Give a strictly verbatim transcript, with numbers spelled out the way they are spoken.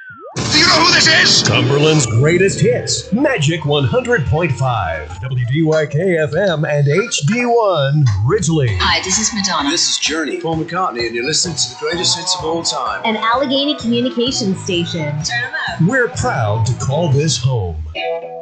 Do you know who this is? Cumberland's greatest hits, Magic one hundred point five, W D Y K F M and H D one, Ridgely. Hi, this is Madonna. This is Journey, Paul McCartney, and you're listening to the greatest hits of all time. An Allegheny communications station. Turn them up. We're proud to call this home.